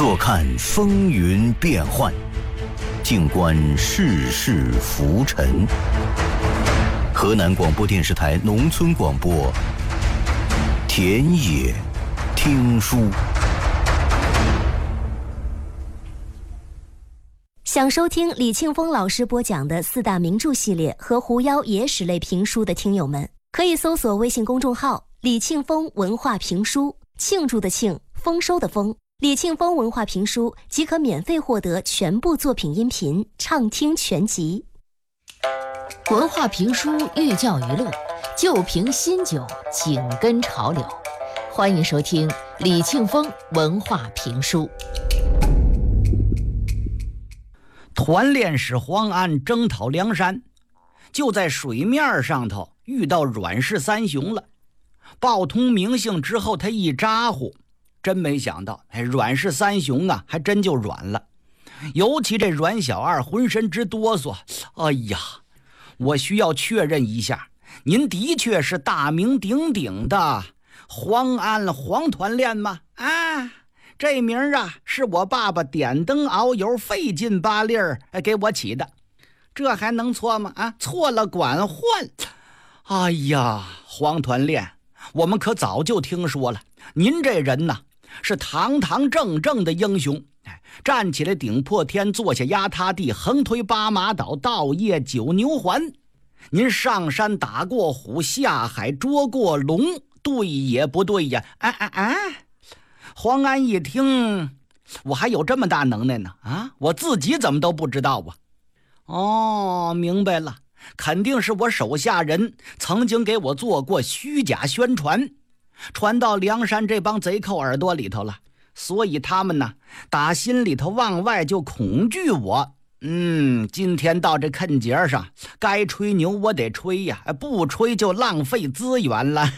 坐看风云变幻，静观世事浮沉。河南广播电视台农村广播，田野听书。 想收听李庆峰老师播讲的四大名著系列和狐妖野史类评书的听友们，可以搜索微信公众号李庆峰文化评书，庆祝的庆，丰收的丰，李庆峰文化评书即可免费获得全部作品音频畅听全集。 文化评书寓教于乐，旧瓶新酒，紧跟潮流。欢迎收听李庆峰文化评书。 团练使黄安征讨梁山，就在水面上头遇到阮氏三雄了。报通名姓之后，他一咋呼，真没想到，阮氏三雄啊，还真就软了。尤其这阮小二浑身直哆嗦。哎呀，我需要确认一下，您的确是大名鼎鼎的黄安黄团练吗？啊，这名啊是我爸爸点灯熬油费劲巴力儿给我起的，这还能错吗？啊，错了管换。哎呀，黄团练，我们可早就听说了，您这人呐是堂堂正正的英雄，站起来顶破天，坐下压塌地，横推八马倒，倒夜九牛环。您上山打过虎，下海捉过龙，对也不对呀？黄安一听，我还有这么大能耐呢？啊，我自己怎么都不知道啊？哦，明白了，肯定是我手下人曾经给我做过虚假宣传，传到梁山这帮贼寇耳朵里头了，所以他们呢打心里头往外就恐惧我。今天到这坑节上，该吹牛我得吹呀，不吹就浪费资源了。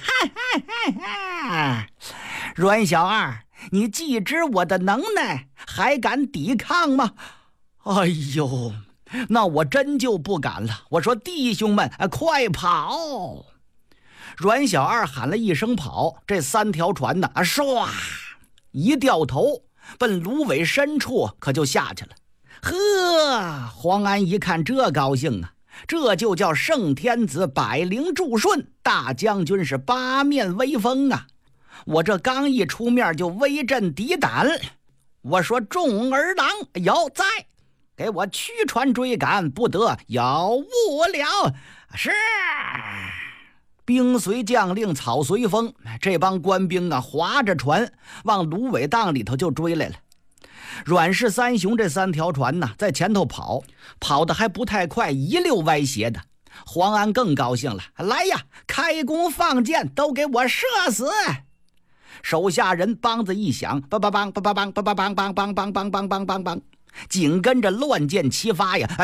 阮小二，你既知我的能耐，还敢抵抗吗？哎呦，那我真就不敢了。我说弟兄们，快跑！阮小二喊了一声跑，这三条船呢，唰一掉头，奔芦苇深处可就下去了。呵，黄安一看这高兴啊，这就叫圣天子百灵助顺，大将军是八面威风啊！我这刚一出面就威震敌胆，我说众儿郎有在，给我驱船追赶，不得有误了。是。兵随将令，草随风，这帮官兵啊划着船往芦苇荡里头就追来了。阮氏三雄这三条船呢在前头跑得还不太快，一溜歪斜的。黄安更高兴了，来呀，开弓放箭，都给我射死！手下人梆子一响，梆梆梆梆梆梆梆梆梆梆梆梆梆梆梆梆梆，紧跟着乱箭齐发呀！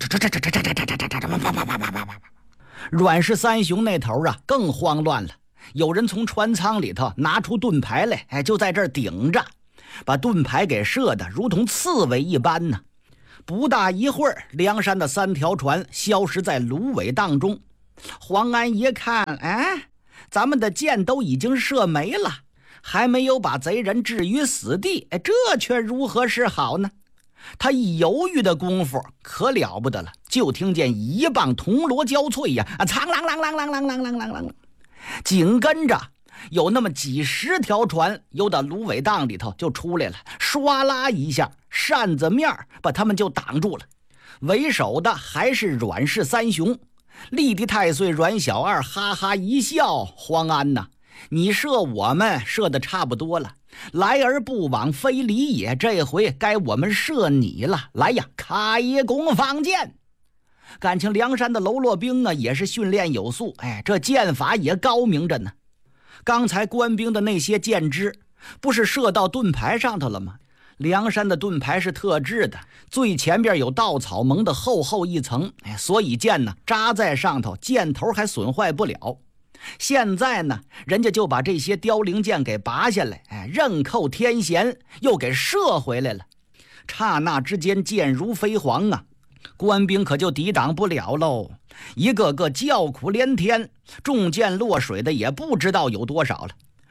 阮氏三雄那头啊更慌乱了，有人从船舱里头拿出盾牌来，就在这儿顶着，把盾牌给射得如同刺猬一般呢。不大一会儿，梁山的三条船消失在芦苇荡中。黄安一看，咱们的箭都已经射没了，还没有把贼人置于死地，这却如何是好呢？他一犹豫的功夫可了不得了，就听见一棒铜锣交瘁呀，苍啷啷啷啷啷啷啷啷啷，紧跟着有那么几十条船游到芦苇荡里头就出来了，唰啦一下，扇子面把他们就挡住了。为首的还是阮氏三雄，立地太岁阮小二哈哈一笑，黄安呐，你射我们射得差不多了，来而不往非礼也，这回该我们射你了。来呀，开弓放箭！感情梁山的喽啰兵啊也是训练有素，这箭法也高明着呢。刚才官兵的那些箭支不是射到盾牌上头了吗？梁山的盾牌是特制的，最前边有稻草蒙的厚厚一层，所以箭呢扎在上头，箭头还损坏不了。现在呢，人家就把这些凋零箭给拔下来，刃扣天弦，又给射回来了。刹那之间，箭如飞蝗啊！官兵可就抵挡不了喽，一个个叫苦连天，中箭落水的也不知道有多少了。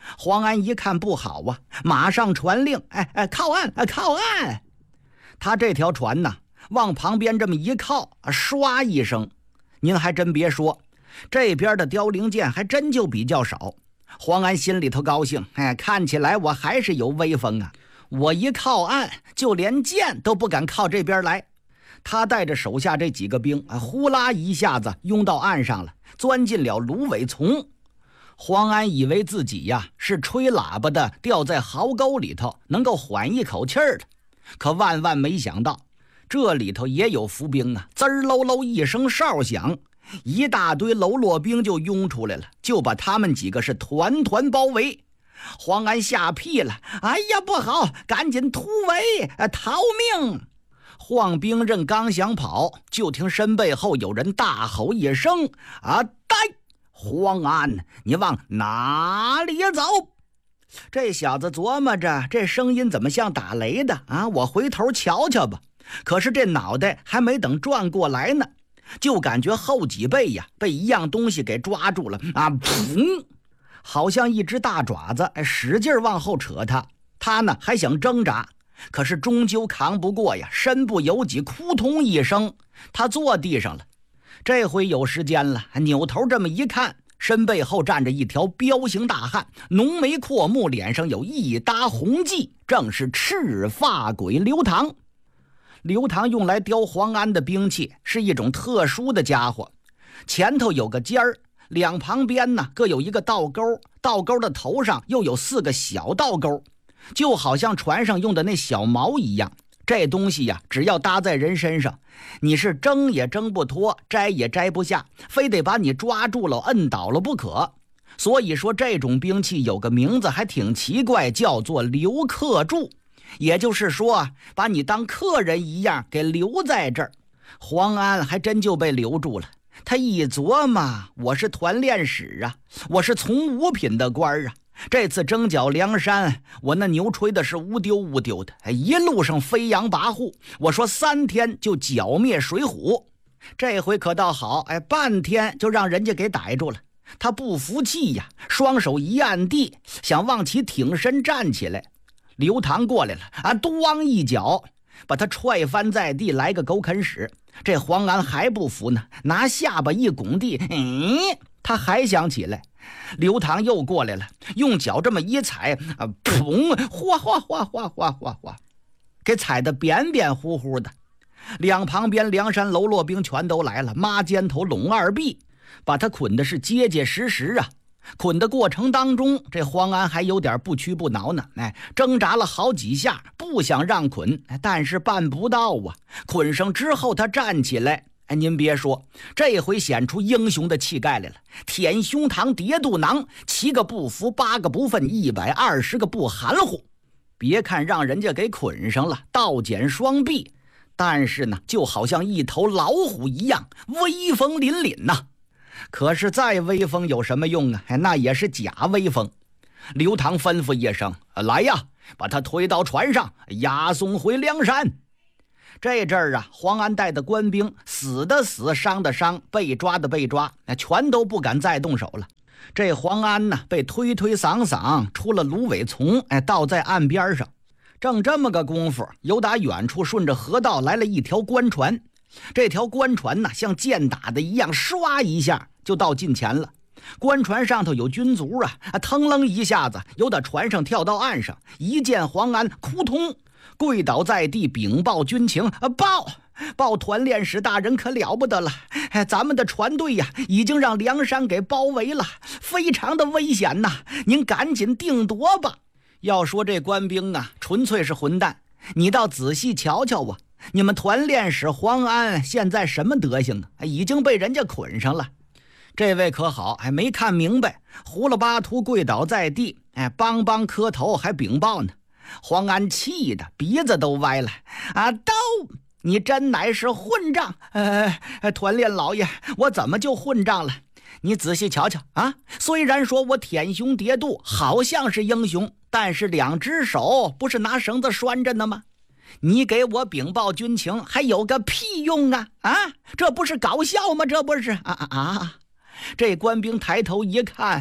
黄安一看不好啊，马上传令，靠岸，靠岸！他这条船呢，往旁边这么一靠，唰一声，您还真别说，这边的凋零舰还真就比较少。黄安心里头高兴，看起来我还是有威风啊！我一靠岸，就连舰都不敢靠这边来。他带着手下这几个兵，呼啦一下子拥到岸上了，钻进了芦苇丛。黄安以为自己呀是吹喇叭的掉在壕沟里头，能够缓一口气儿的，可万万没想到，这里头也有伏兵啊！滋儿喽喽一声哨响，一大堆喽啰兵就拥出来了，就把他们几个是团团包围。黄安吓屁了，哎呀不好，赶紧突围，逃命！晃兵刃刚想跑，就听身背后有人大吼一声：呆！黄安，你往哪里走？这小子琢磨着，这声音怎么像打雷的啊？我回头瞧瞧吧。可是这脑袋还没等转过来呢，就感觉后脊背呀被一样东西给抓住了啊！砰！好像一只大爪子使劲往后扯他，他呢还想挣扎，可是终究扛不过呀，身不由己，扑通一声，他坐地上了。这回有时间了，扭头这么一看，身背后站着一条彪形大汉，浓眉阔目，脸上有一搭红髻，正是赤发鬼刘唐。刘唐用来雕黄安的兵器是一种特殊的家伙，前头有个尖儿，两旁边呢各有一个倒钩，倒钩的头上又有4个小倒钩，就好像船上用的那小锚一样。这东西呀，只要搭在人身上，你是挣也挣不脱，摘也摘不下，非得把你抓住了摁倒了不可。所以说这种兵器有个名字还挺奇怪，叫做留客住，也就是说把你当客人一样给留在这儿。黄安还真就被留住了。他一琢磨，我是团练使啊，我是从五品的官啊，这次征剿梁山，我那牛吹的是乌丢乌丢的，一路上飞扬跋扈，我说3天就剿灭水浒，这回可倒好，半天就让人家给逮住了。他不服气呀，双手一按地，想往起挺身站起来。刘唐过来了啊，咣一脚把他踹翻在地，来个狗啃屎。这黄安还不服呢，拿下巴一拱地，他还想起来。刘唐又过来了，用脚这么一踩，砰，哗哗哗哗哗哗哗，给踩得扁扁乎乎的。两旁边梁山喽啰兵全都来了，抹肩头拢二臂，把他捆的是结结实实啊。捆的过程当中，这黄安还有点不屈不挠呢，挣扎了好几下，不想让捆，但是办不到啊。捆上之后，他站起来，您别说，这回显出英雄的气概来了。舔胸膛，叠肚囊，7个不服，8个不忿，120个不含糊。别看让人家给捆上了，倒剪双臂，但是呢，就好像一头老虎一样，威风凛凛呐。可是再威风有什么用啊？那也是假威风。刘唐吩咐一声，来呀，把他推到船上，押送回梁山。这阵儿啊，黄安带的官兵死的死，伤的伤，被抓的被抓，全都不敢再动手了。这黄安呢，被推推搡搡出了芦苇丛，倒在岸边上。正这么个功夫，由打远处顺着河道来了一条官船。这条官船呢，像箭打的一样，唰一下就到近前了。官船上头有军卒啊，腾楞一下子由打船上跳到岸上，一见黄安，扑通跪倒在地，禀报军情。报团练使大人，可了不得了，咱们的船队呀，已经让梁山给包围了，非常的危险呐，您赶紧定夺吧。要说这官兵啊，纯粹是混蛋，你倒仔细瞧瞧啊，你们团练使黄安现在什么德行啊？已经被人家捆上了。这位可好，还没看明白，胡了巴秃跪倒在地，梆梆磕头还禀报呢。黄安气的鼻子都歪了啊！你真乃是混账！团练老爷，我怎么就混账了？你仔细瞧瞧啊！虽然说我舔胸叠肚，好像是英雄，但是2只手不是拿绳子拴着呢吗？你给我禀报军情还有个屁用啊！这不是搞笑吗？这不是啊！这官兵抬头一看，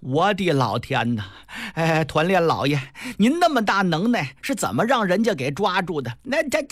我的老天哪！团练老爷，您那么大能耐，是怎么让人家给抓住的？那这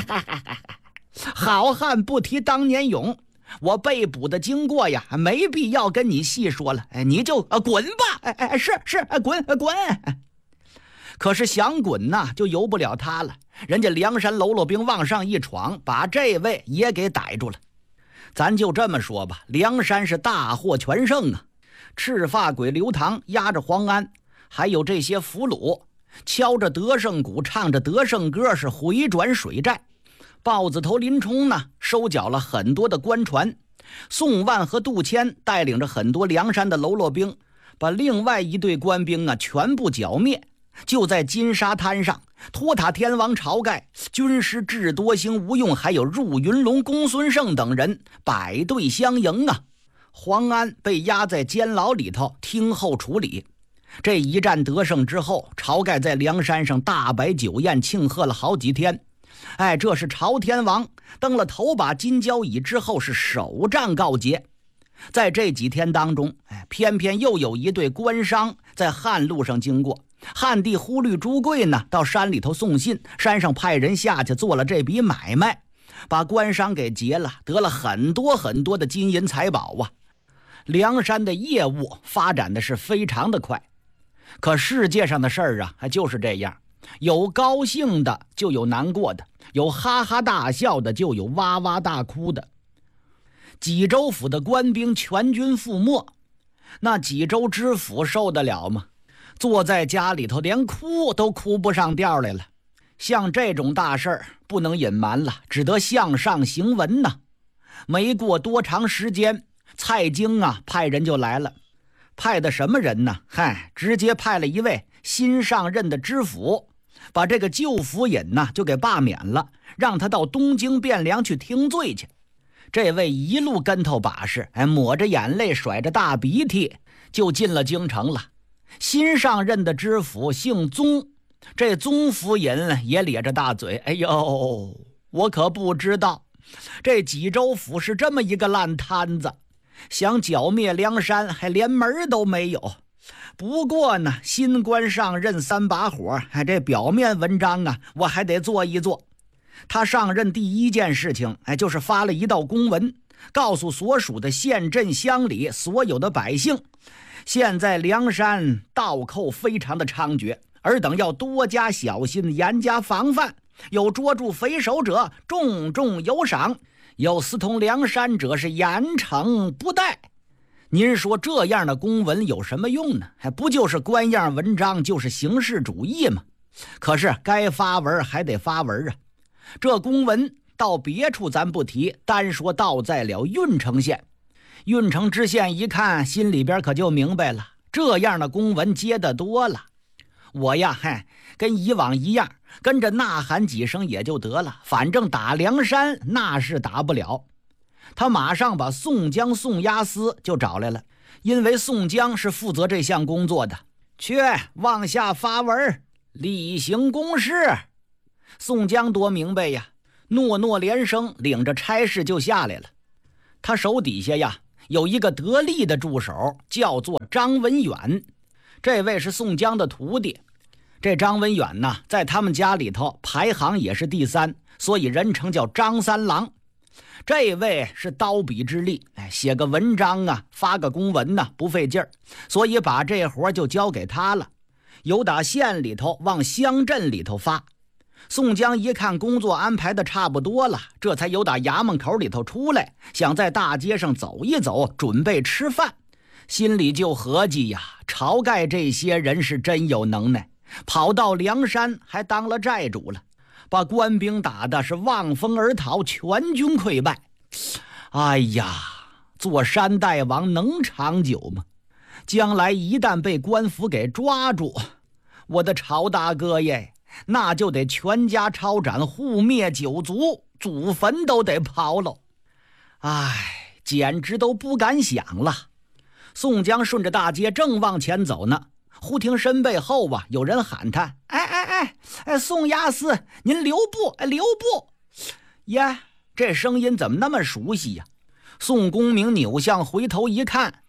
好汉不提当年勇，我被捕的经过呀，没必要跟你细说了。你就滚吧！是滚！可是想滚呐，就由不了他了。人家梁山喽啰兵往上一闯，把这位也给逮住了。咱就这么说吧，梁山是大获全胜啊！赤发鬼刘唐押着黄安，还有这些俘虏，敲着得胜鼓，唱着得胜歌，是回转水寨。豹子头林冲呢，收缴了很多的官船。宋万和杜迁带领着很多梁山的喽啰兵，把另外一队官兵啊全部剿灭。就在金沙滩上，托塔天王晁盖、军师智多星吴用，还有入云龙公孙胜等人摆队相迎啊。黄安被押在监牢里头听候处理。这一战得胜之后，晁盖在梁山上大摆酒宴，庆贺了好几天。这是晁天王登了头把金交椅之后是首战告捷。在这几天当中，偏偏又有一队官商在汉路上经过。汉帝忽律朱贵呢，到山里头送信，山上派人下去做了这笔买卖，把官商给结了，得了很多很多的金银财宝啊。梁山的业务发展的是非常的快。可世界上的事儿啊，就是这样，有高兴的，就有难过的，有哈哈大笑的，就有哇哇大哭的。济州府的官兵全军覆没，那济州知府受得了吗？坐在家里头连哭都哭不上调来了。像这种大事儿不能隐瞒了，只得向上行文呐。没过多长时间，蔡京啊派人就来了。派的什么人呢？直接派了一位新上任的知府，把这个旧府尹呢就给罢免了，让他到东京汴梁去听罪去。这位一路跟头把式，抹着眼泪，甩着大鼻涕，就进了京城了。新上任的知府姓宗，这宗府尹也咧着大嘴，哎呦，我可不知道这济州府是这么一个烂摊子，想剿灭梁山还连门都没有。不过呢，新官上任三把火，这表面文章啊我还得做一做。他上任第一件事情就是发了一道公文，告诉所属的县镇乡里所有的百姓，现在梁山盗寇非常的猖獗，尔等要多加小心，严加防范，有捉住匪首者重重有赏，有私通梁山者是严惩不贷。您说这样的公文有什么用呢？不就是官样文章，就是形式主义吗？可是该发文还得发文啊。这公文到别处咱不提，单说到在了郓城县。郓城知县一看，心里边可就明白了，这样的公文接得多了，我呀跟以往一样，跟着呐喊几声也就得了，反正打梁山那是打不了。他马上把宋江、宋押司就找来了，因为宋江是负责这项工作的，去往下发文，例行公事。宋江多明白呀，诺诺连声，领着差事就下来了。他手底下呀有一个得力的助手，叫做张文远，这位是宋江的徒弟。这张文远呢，在他们家里头排行也是第3，所以人称叫张三郎。这位是刀笔之力，写个文章啊，发个公文呢，不费劲儿，所以把这活就交给他了。由打县里头往乡镇里头发。宋江一看工作安排的差不多了，这才由打衙门口里头出来，想在大街上走一走，准备吃饭。心里就合计呀，晁盖这些人是真有能耐，跑到梁山还当了寨主了，把官兵打的是望风而逃，全军溃败。哎呀，做山大王能长久吗？将来一旦被官府给抓住，我的晁大哥耶，那就得全家抄斩，户灭九族，祖坟都得刨喽。哎，简直都不敢想了。宋江顺着大街正往前走呢，忽听身背后啊有人喊他：宋押司，您留步，留步！呀，这声音怎么那么熟悉呀？宋公明扭向回头一看，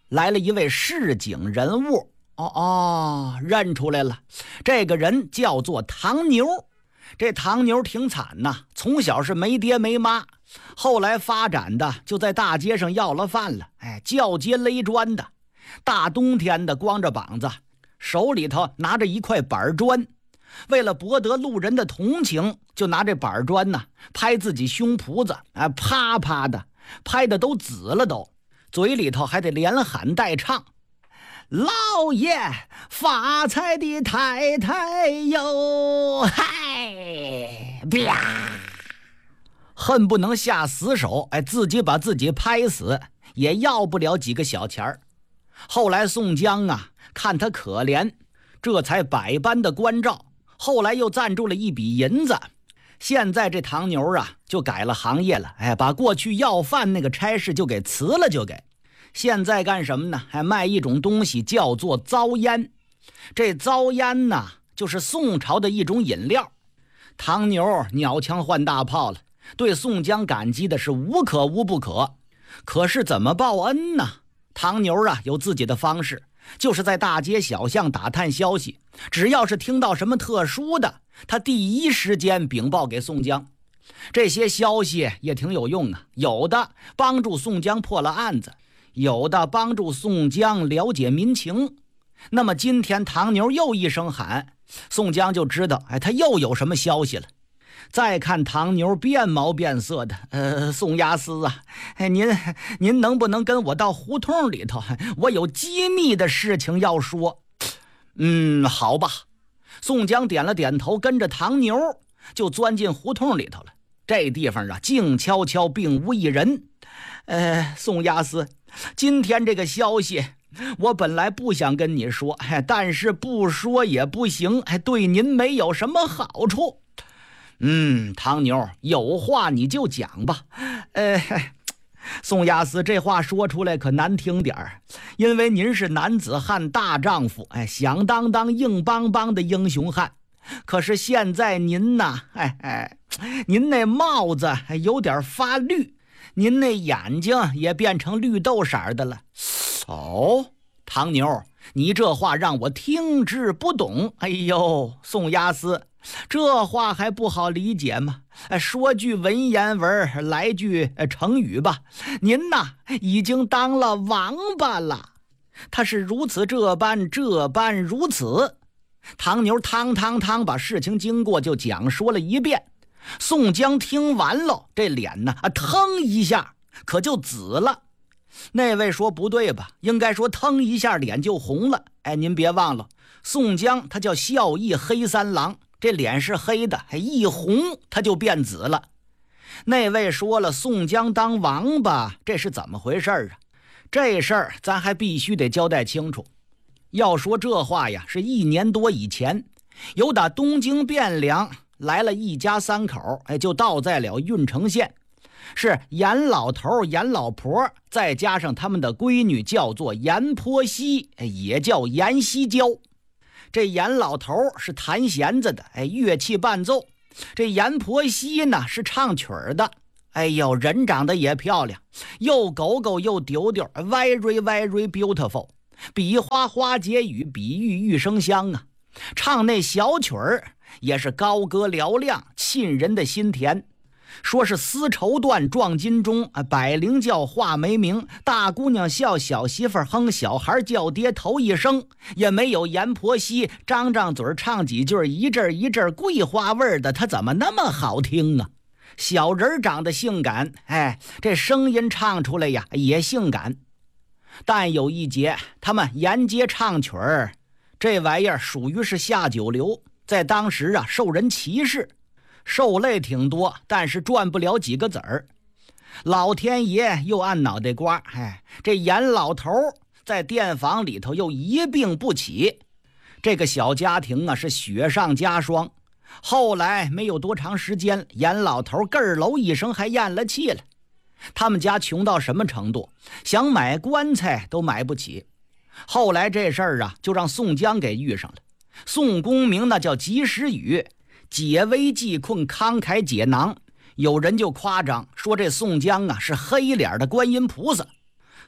来了一位市井人物。认出来了，这个人叫做唐牛。这唐牛挺惨呐，从小是没爹没妈，后来发展的就在大街上要了饭了，叫街勒砖的，大冬天的光着膀子，手里头拿着一块板砖，为了博得路人的同情，就拿这板砖呢拍自己胸脯子，啪啪的拍的都紫了都，嘴里头还得连喊带唱：老爷发财的太太哟，嗨啪，恨不能下死手，自己把自己拍死，也要不了几个小钱儿。后来宋江啊看他可怜，这才百般的关照，后来又赞助了一笔银子。现在这唐牛啊就改了行业了，把过去要饭那个差事就给辞了，就给现在干什么呢？还卖一种东西叫做糟烟。这糟烟呢就是宋朝的一种饮料。唐牛鸟枪换大炮了，对宋江感激的是无可无不可。可是怎么报恩呢？唐牛啊有自己的方式，就是在大街小巷打探消息，只要是听到什么特殊的，他第一时间禀报给宋江。这些消息也挺有用啊，有的帮助宋江破了案子，有的帮助宋江了解民情。那么今天唐牛又一声喊，宋江就知道他又有什么消息了。再看唐牛变毛变色的，宋押司啊，您能不能跟我到胡同里头，我有机密的事情要说。好吧。宋江点了点头，跟着唐牛就钻进胡同里头了。这地方啊静悄悄，并无一人。宋押司，今天这个消息我本来不想跟你说，但是不说也不行，对您没有什么好处。唐牛，有话你就讲吧。宋押司，这话说出来可难听点儿，因为您是男子汉大丈夫，响当当硬邦邦的英雄汉。可是现在您呐，您那帽子有点发绿，您那眼睛也变成绿豆色的了。唐牛，你这话让我听之不懂。宋押司，这话还不好理解吗？说句文言文，来句成语吧。您呐已经当了王八了。他是如此这般如此。唐牛汤把事情经过就讲说了一遍。宋江听完了，这脸呢腾一下可就紫了。那位说不对吧，应该说腾一下脸就红了。您别忘了，宋江他叫笑意黑三郎，这脸是黑的，一红他就变紫了。那位说了，宋江当王八，这是怎么回事啊？这事儿咱还必须得交代清楚。要说这话呀，是1年多以前，有打东京汴梁来了一家3口，就到在了郓城县，是严老头、严老婆，再加上他们的闺女，叫做严坡西，也叫严西娇。这严老头是弹弦子的，乐器伴奏；这严坡西呢是唱曲儿的。人长得也漂亮，又狗狗又丢丢 ，very very beautiful， 比花花结语，比喻玉生香啊。唱那小曲儿也是高歌嘹亮，沁人的心田。说是丝绸缎撞金钟，百灵叫画眉鸣，大姑娘笑，小媳妇哼，小孩叫爹头一声，也没有阎婆惜张嘴唱几句，一阵一阵桂花味的，他怎么那么好听啊？小人长得性感，这声音唱出来呀也性感。但有一节，他们沿街唱曲儿，这玩意儿属于是下九流，在当时啊受人歧视，受累挺多，但是赚不了几个子儿。老天爷又按脑袋瓜，这严老头在店房里头又一病不起。这个小家庭啊是雪上加霜。后来没有多长时间，严老头咯儿楼一声还咽了气了。他们家穷到什么程度，想买棺材都买不起。后来这事儿啊就让宋江给遇上了。宋公明那叫及时雨，解危济困，慷慨解囊。有人就夸张说这宋江啊是黑脸的观音菩萨。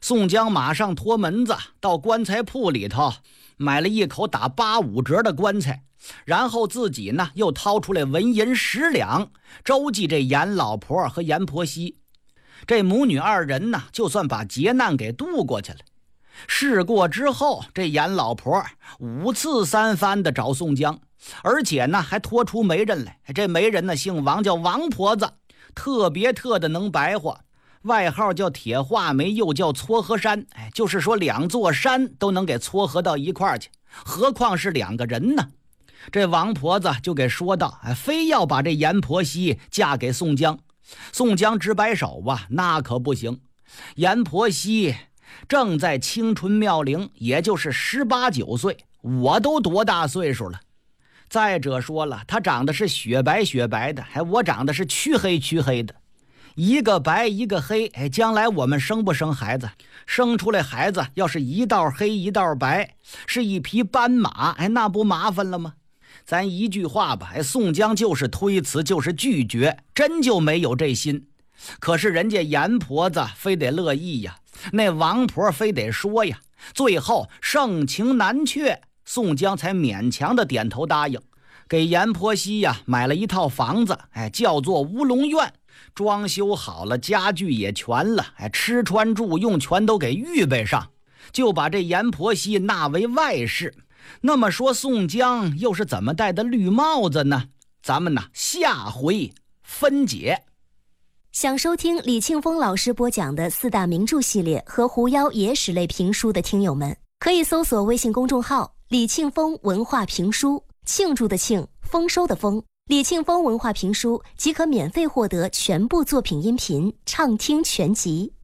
宋江马上脱门子到棺材铺里头买了一口打85折的棺材，然后自己呢又掏出来纹银10两，周济这严老婆和严婆惜。这母女二人呢，就算把劫难给渡过去了。事过之后，这严老婆5次3番的找宋江，而且呢还拖出媒人来。这媒人呢姓王，叫王婆子，特的能白话，外号叫铁画眉，又叫撮合山。就是说2座山都能给撮合到一块儿去，何况是2个人呢？这王婆子就给说道，非要把这严婆惜嫁给宋江。宋江直摆手啊，那可不行。严婆惜正在青春妙龄，也就是18、19岁，我都多大岁数了？再者说了，他长得是雪白的，我长得是黢黑的，一个白一个黑，将来我们生不生孩子？生出来孩子要是一道黑一道白，是一匹斑马，那不麻烦了吗？咱一句话吧，宋江就是推辞，就是拒绝，真就没有这心。可是人家严婆子非得乐意呀，那王婆非得说呀，最后盛情难却，宋江才勉强的点头答应，给严婆惜呀买了一套房子，叫做乌龙院，装修好了，家具也全了，吃穿住用全都给预备上，就把这严婆惜纳为外室。那么说宋江又是怎么戴的绿帽子呢？咱们呢下回分解。 想收听李庆丰老师播讲的4大名著系列和狐妖野史类评书的听友们，可以搜索微信公众号李庆丰文化评书，庆祝的庆，丰收的丰，李庆丰文化评书即可免费获得全部作品音频畅听全集。